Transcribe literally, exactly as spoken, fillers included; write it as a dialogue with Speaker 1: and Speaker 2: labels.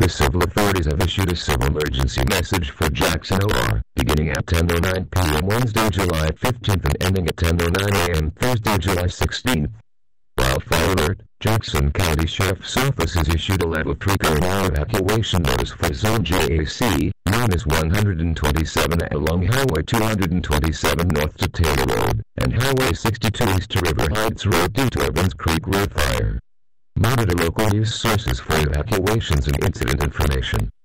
Speaker 1: The civil authorities have issued a civil emergency message for Jackson O R, beginning at ten oh nine p.m. Wednesday, July fifteenth and ending at ten oh nine a.m. Thursday, July sixteenth. Wildfire alert. Jackson County Sheriff's Office has issued a level three current evacuation notice for Zone J A C, known as one twenty-seven along Highway two twenty-seven north to Taylor Road, and Highway sixty-two east to River Heights Road due to Evans Creek Road fire. Monitor local news sources for evacuations and incident information.